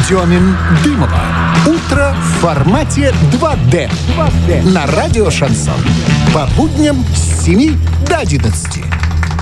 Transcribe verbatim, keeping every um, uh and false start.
Демин, Дымова. Утро в формате два дэ. два дэ. На радио «Шансон». По будням с семи до одиннадцати.